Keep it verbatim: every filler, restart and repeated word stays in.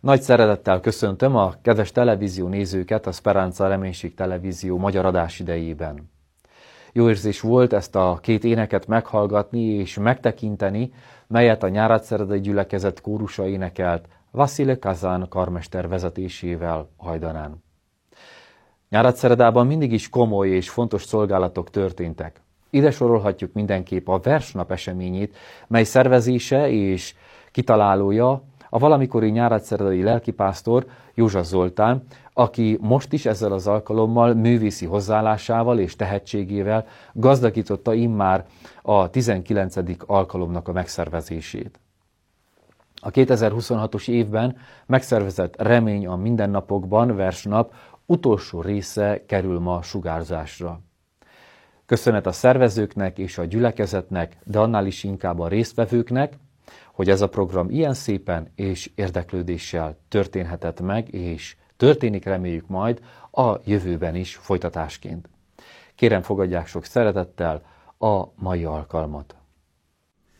Nagy szeretettel köszöntöm a kedves televízió nézőket a Speranza Reménység Televízió magyar adás idejében. Jó érzés volt ezt a két éneket meghallgatni és megtekinteni, melyet a Nyáradszeredai gyülekezet kórusa énekelt Vasile Kazan karmester vezetésével hajdanán. Nyáradszeredában mindig is komoly és fontos szolgálatok történtek. Ide sorolhatjuk mindenképp a versnap eseményét, mely szervezése és kitalálója a valamikori nyáradszeredai lelkipásztor Józsa Zoltán, aki most is ezzel az alkalommal művészi hozzáállásával és tehetségével gazdagította immár a tizenkilencedik alkalomnak a megszervezését. A kétezer-huszonhatos évben megszervezett Remény a mindennapokban versnap utolsó része kerül ma sugárzásra. Köszönet a szervezőknek és a gyülekezetnek, de annál is inkább a résztvevőknek, hogy ez a program ilyen szépen és érdeklődéssel történhetett meg, és történik, reméljük majd a jövőben is folytatásként. Kérem, fogadják sok szeretettel a mai alkalmat.